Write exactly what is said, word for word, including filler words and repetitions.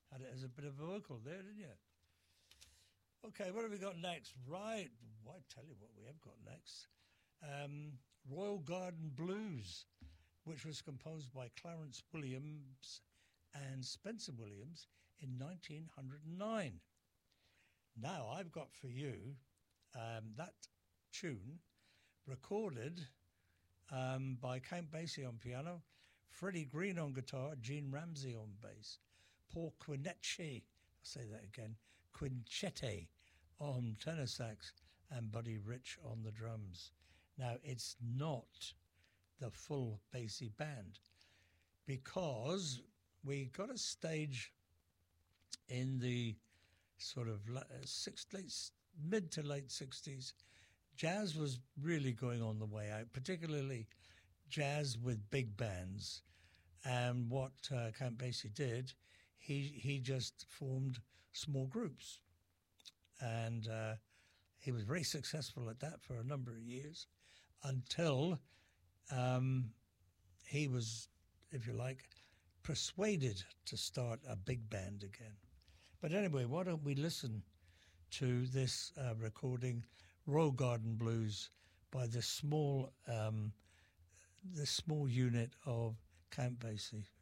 Had it as a bit of a vocal there, didn't you? Okay, what have we got next? Right, well, I tell you what we have got next. Um, Royal Garden Blues, which was composed by Clarence Williams and Spencer Williams in nineteen oh nine. Now, I've got for you um, that tune recorded um, by Count Basie on piano, Freddie Green on guitar, Gene Ramsay on bass, Paul Quinchette, I'll say that again, Quinchette on tenor sax, and Buddy Rich on the drums. Now, it's not the full Basie band because we got a stage in the sort of six, late, mid to late sixties. Jazz was really going on the way out, particularly jazz with big bands. And what uh, Count Basie did, he he just formed small groups. And uh, he was very successful at that for a number of years until um, he was, if you like, persuaded to start a big band again. But anyway, why don't we listen to this uh, recording, Royal Garden Blues, by this small, um, this small unit of Count Basie.